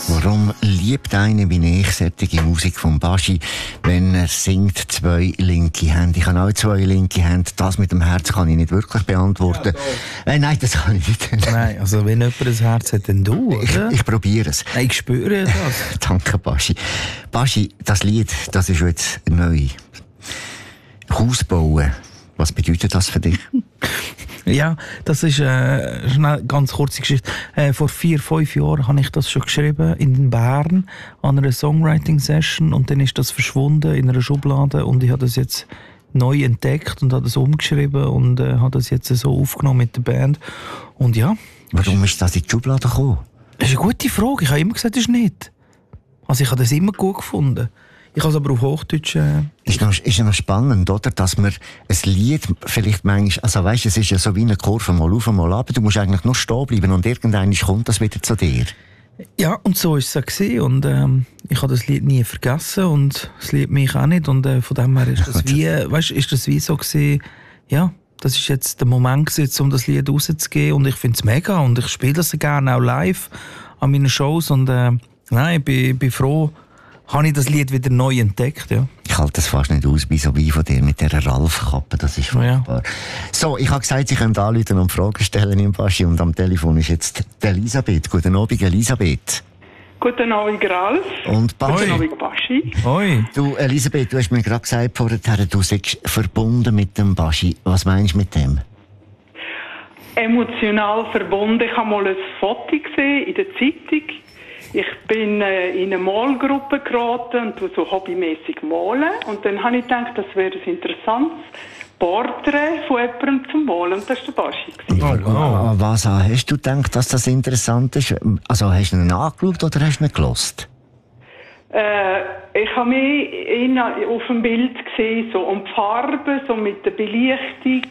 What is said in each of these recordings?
Warum liebt einer wie ich solche Musik von Baschi, wenn er singt 2 linke Hände? Ich habe auch 2 linke Hände. Das mit dem Herz kann ich nicht wirklich beantworten. Ja, nein, das kann ich nicht. Nein, also wenn jemand ein Herz hat, dann du, oder? Ich probiere es. Nein, ich spüre das. Danke, Baschi. Baschi, das Lied, das ist jetzt neu. Haus bauen. Was bedeutet das für dich? Ja, das ist eine ganz kurze Geschichte. Vor 4-5 Jahren habe ich das schon geschrieben in Bern an einer Songwriting-Session und dann ist das verschwunden in einer Schublade und ich habe das jetzt neu entdeckt und habe das umgeschrieben und habe das jetzt so aufgenommen mit der Band. Und ja. Warum ist das in die Schublade gekommen? Das ist eine gute Frage. Ich habe immer gesagt, das ist nicht. Also ich habe das immer gut gefunden. Ich habe es aber auf Hochdeutsch... Ist ja noch spannend, oder? Dass man ein Lied vielleicht manchmal... Also weisst, es ist ja so wie eine Kurve, mal auf, mal ab. Du musst eigentlich nur stehen bleiben und irgendwann kommt das wieder zu dir. Ja, und so war es auch gewesen. Und ich habe das Lied nie vergessen und das Lied mich auch nicht. Und von dem her ist das wie... Weißt, ist das wie so gewesen, ja, das ist jetzt der Moment gewesen, um das Lied rauszugeben. Und ich finde es mega und ich spiele das gerne auch live an meinen Shows. Und nein, ich bin froh, habe ich das Lied wieder neu entdeckt, ja. Ich halte das fast nicht aus, so wie von dir mit dieser Ralf-Kappe, das ist furchtbar. Ja. So, ich habe gesagt, Sie können anrufen und Fragen stellen im Baschi und am Telefon ist jetzt die Elisabeth. Guten Abend, Elisabeth. Guten Abend, Ralf. Und Guten Abend, Baschi. Hoi. Du, Elisabeth, du hast mir gerade gesagt vorher, du seist verbunden mit dem Baschi. Was meinst du mit dem? Emotional verbunden. Ich habe mal ein Foto gesehen in der Zeitung. Ich bin in eine Malgruppe geraten und so hobbymäßig malen. Und dann habe ich gedacht, das wäre ein interessantes Porträt von jemandem zum Malen. Und das war der Baschi. Oh. Was hast du gedacht, dass das interessant ist? Also hast du ihn angeschaut oder hast du ihn gehört? Ich habe mich auf dem Bild gesehen, so um die Farbe, so mit der Belichtung.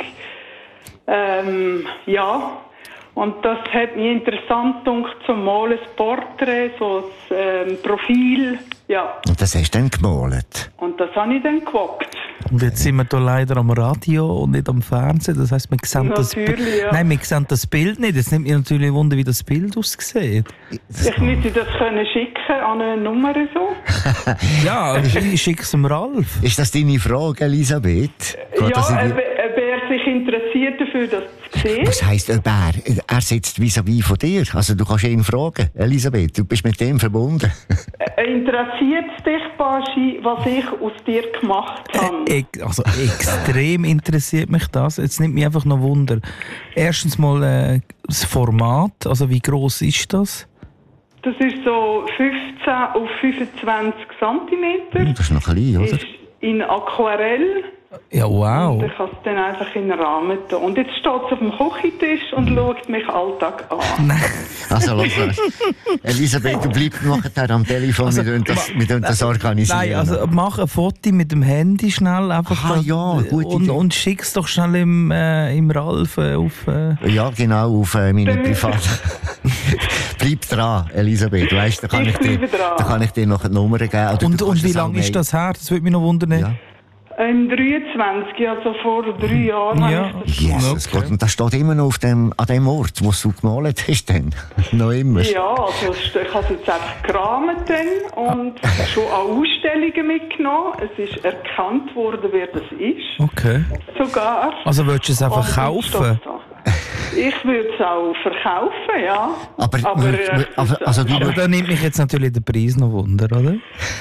Ja. Und das hat mich interessant gedacht, zum Malen, das Porträt, so das Profil, ja. Und das hast du dann gemalt? Und das habe ich dann gewagt. Und jetzt sind wir hier leider am Radio und nicht am Fernsehen, das heisst, wir sehen Nein, wir sehen das Bild nicht. Jetzt nimmt mich natürlich Wunder, wie das Bild aussieht. Ich müsste das schicken an eine Nummer so. Ja, ich schicke es dem Ralf. Ist das deine Frage, Elisabeth? Ja, ob er sich interessiert dafür, das zu sehen. Was heisst ob er? Er sitzt vis-à-vis von dir. Also du kannst ihn fragen. Elisabeth, du bist mit dem verbunden. Interessiert es dich, Baschi, was ich aus dir gemacht habe? Also extrem interessiert mich das. Jetzt nimmt mich einfach noch Wunder. Erstens mal das Format. Also wie gross ist das? Das ist so 15 auf 25 cm. Das ist noch klein, oder? Ist in Aquarell. Ja, wow. Und ich kann es dann einfach in den Rahmen tun. Und jetzt steht es auf dem Küchentisch und schaut mich Alltag an. Nein. Also, los. Elisabeth, du bleibst nachher am Telefon, also, wir tun das organisieren. Nein, also mach ein Foto mit dem Handy schnell einfach ja, gut. Und schick es doch schnell im Ralf auf... Ja, genau, auf meine Privat... Bleib dran, Elisabeth. Weißt, da kann ich dir noch eine Nummer geben. Und wie lange ist das her? Das würde mich noch wundern. Ja. 23, also vor 3 Jahren. Ja. Jesus Gott, und das steht immer noch an dem Ort, wo du gemalt hast, dann? Noch immer? Ja, also ich habe es jetzt einfach gerahmt und schon an Ausstellungen mitgenommen. Es ist erkannt worden, wer das ist. Okay. Sogar. Also willst du es einfach kaufen? Ich würde es auch verkaufen, ja. Aber da nimmt mich jetzt natürlich der Preis noch Wunder, oder?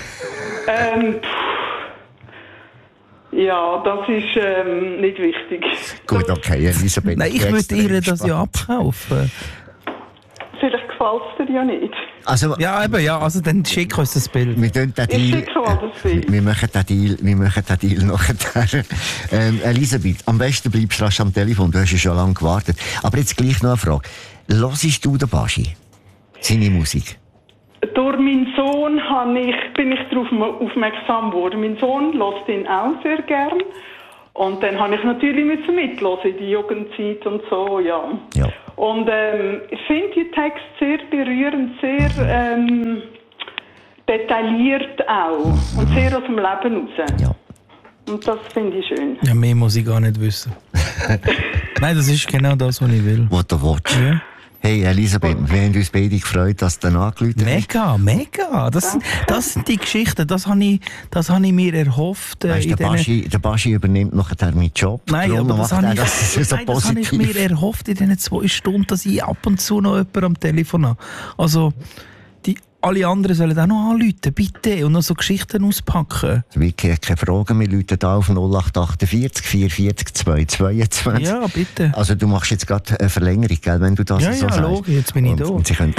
Ja, das ist nicht wichtig. Gut, okay, Elisabeth. Nein, ich würde ihr das ja abkaufen. Vielleicht gefällt es dir ja nicht. Also, also dann schick uns das Bild. Wir machen den Deal nachher. Elisabeth, am besten bleibst du rasch am Telefon, du hast ja schon lange gewartet. Aber jetzt gleich noch eine Frage. Hörst du den Baschi? Seine Musik? Durch meinen Sohn bin ich darauf aufmerksam geworden. Mein Sohn hört ihn auch sehr gern. Und dann habe ich natürlich mithören in die Jugendzeit und so, ja. Und ich finde die Texte sehr berührend, sehr detailliert auch. Und sehr aus dem Leben raus. Ja. Und das finde ich schön. Ja, mehr muss ich gar nicht wissen. Nein, das ist genau das, was ich will. Was du willst. Ja. Hey Elisabeth, wir haben uns beide gefreut, dass du angerufen hast. Mega. Das sind die Geschichten, das habe ich mir erhofft. Weißt, der Baschi übernimmt nachher meinen Job. Nein, aber das habe ich mir erhofft in diesen 2 Stunden, dass ich ab und zu noch jemanden am Telefon habe. Also, alle anderen sollen auch noch anrufen, bitte, und noch so Geschichten auspacken. Vicky hat keine Fragen, wir rufen hier auf 0848 440 222. Ja, bitte. Also du machst jetzt gerade eine Verlängerung, gell, wenn du das so sagst. Ja, logisch, jetzt bin ich da.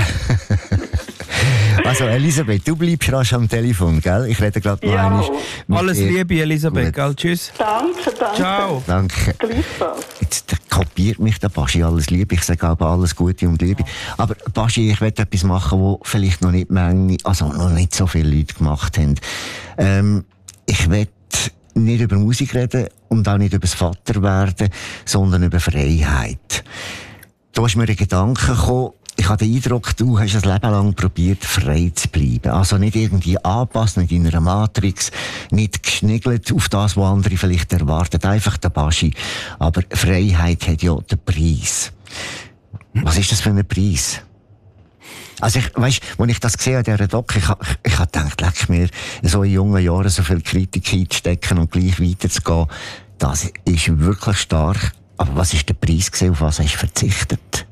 Also Elisabeth, du bleibst rasch am Telefon, gell? Ich rede gerade noch einmal. Alles Liebe, Elisabeth, gell? Tschüss. Danke. Ciao. Danke. Jetzt kopiert mich der Baschi, alles Liebe. Ich sage aber alles Gute und Liebe. Aber Baschi, ich will etwas machen, wo vielleicht noch nicht so viele Leute gemacht haben. Ich will nicht über Musik reden und auch nicht über das Vaterwerden, sondern über Freiheit. Da ist mir ein Gedanke gekommen. Ich habe den Eindruck, du hast ein Leben lang probiert, frei zu bleiben. Also nicht irgendwie anpassen, nicht in einer Matrix, nicht geschniggelt auf das, was andere vielleicht erwarten. Einfach der Baschi. Aber Freiheit hat ja den Preis. Was ist das für ein Preis? Also als ich das gesehen habe, dieser Doc, ich habe gedacht, leck mir, so in jungen Jahren so viel Kritik einzustecken und gleich weiterzugehen, das ist wirklich stark. Aber was ist der Preis gewesen, auf was hast du verzichtet?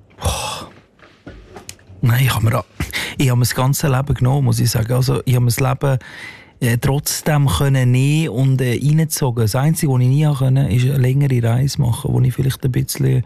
Nein, ich habe mir das ganze Leben genommen, muss ich sagen. Also, ich habe das Leben trotzdem können nehmen und reingezogen. Das Einzige, was ich nie konnte, ist eine längere Reise machen, wo ich vielleicht ein bisschen,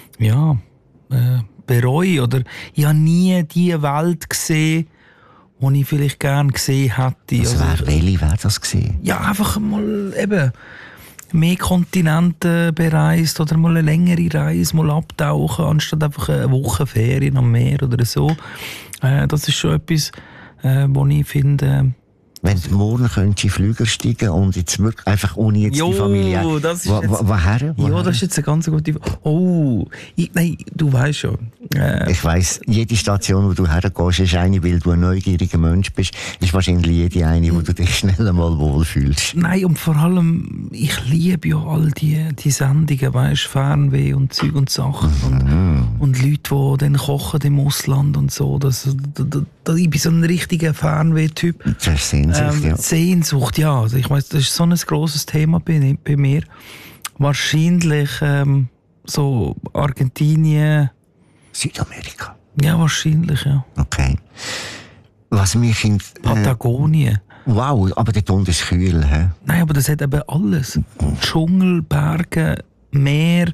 bereue. Oder ich habe nie die Welt gesehen, die ich vielleicht gerne gesehen hätte. Welche wäre das gewesen? Ja, einfach mal eben mehr Kontinente bereist oder mal eine längere Reise, mal abtauchen, anstatt einfach eine Woche Ferien am Meer oder so. Das ist schon etwas, wo ich finde... Wenn du morgen könntest in Flüger steigen und jetzt wirklich einfach ohne jetzt die Familie... Das ist woher? Ja, das ist jetzt eine ganz gute Frage. Nein, du weißt schon. Ich weiss, jede Station, wo du hergehst, ist eine, weil du ein neugieriger Mensch bist, ist wahrscheinlich jede eine, wo du dich schnell einmal wohlfühlst. Nein, und vor allem, ich liebe ja all die Sendungen, weißt, Fernweh und Zeug und Sachen und Leute, die dann kochen im Ausland und so. Ich bin so ein richtiger Fernweh-Typ. Das ist Sehnsucht, ja. Sehnsucht, ja. Also ich weiss, das ist so ein grosses Thema bei mir. Wahrscheinlich so Argentinien. Südamerika. Ja, wahrscheinlich, ja. Okay. Was mich in... Patagonien. Wow, aber dort unten ist kühl, hä? Nein, aber das hat eben alles. Dschungel, Berge, Meer.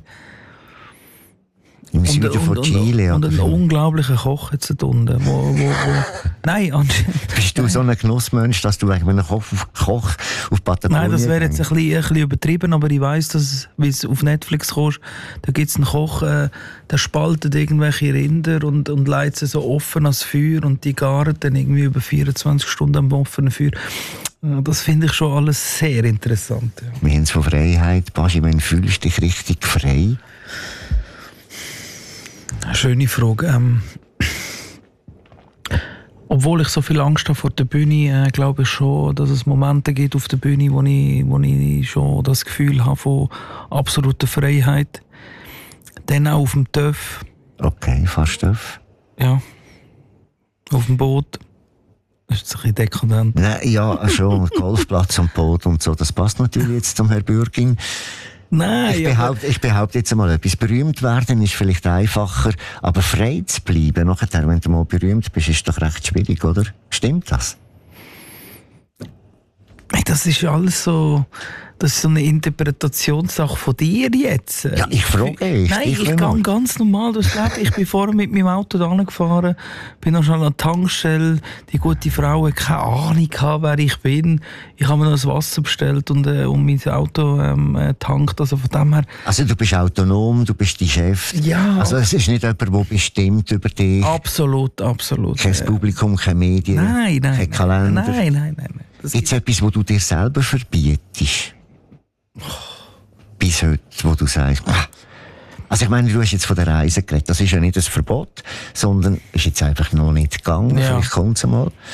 Im Süden von Chile. Und einen unglaublichen Koch jetzt dort unten. Nein, anscheinend. Bist du so ein Genussmensch, dass du wegen einem Koch auf Patagonien... Nein, das wäre jetzt ein bisschen übertrieben, aber ich weiss, dass, wie es auf Netflix kommst, da gibt es einen Koch, der spaltet irgendwelche Rinder und leitet sie so offen ans Feuer und die garen dann irgendwie über 24 Stunden am offenen Feuer. Das finde ich schon alles sehr interessant. Ja. Wir haben es von Freiheit. Baschi, wann fühlst du dich richtig frei? Schöne Frage. Obwohl ich so viel Angst habe vor der Bühne, glaube ich schon, dass es Momente gibt auf der Bühne, wo ich schon das Gefühl habe von absoluter Freiheit. Dann auch auf dem TÜV. Okay, fast TÜV. Ja. Auf dem Boot. Das ist ein bisschen dekadent. Nein, ja, schon. Golfplatz und Boot und so. Das passt natürlich jetzt zum Herrn Bürging. Nein, ich behaupte jetzt einmal etwas. Berühmt werden ist vielleicht einfacher, aber frei zu bleiben, nachher, wenn du mal berühmt bist, ist doch recht schwierig, oder? Stimmt das? Das ist alles so... Das ist so eine Interpretationssache von dir jetzt. Ja, ich frage dich. Nein, ich gehe ganz normal durchs Leben. Ich bin vorher mit meinem Auto da gefahren, bin noch schon an der Tankstelle. Die gute Frau hat keine Ahnung gehabt, wer ich bin. Ich habe mir noch das Wasser bestellt und mein Auto tankt. Also von dem her. Also du bist autonom, du bist dein Chef. Ja. Also es ist nicht jemand, der bestimmt über dich. Absolut. Kein Publikum, keine Medien, kein Kalender. Nein. Gibt es etwas, wo du dir selber verbietest? Bis heute, wo du sagst, also ich meine, du hast jetzt von der Reise geredet, das ist ja nicht ein Verbot, sondern ist jetzt einfach noch nicht gegangen, vielleicht kommt es mal.